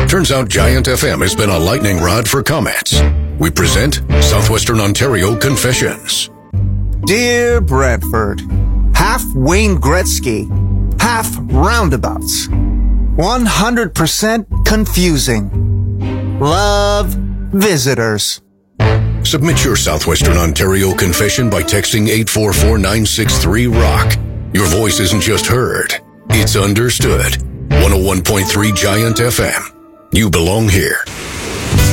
Turns out Giant FM has been a lightning rod for comments. We present Southwestern Ontario Confessions. Dear Bradford, half Wayne Gretzky, half roundabouts, 100% confusing. Love, visitors. Submit your Southwestern Ontario confession by texting 844-963-ROCK. Your voice isn't just heard, it's understood. 101.3 Giant FM. You belong here.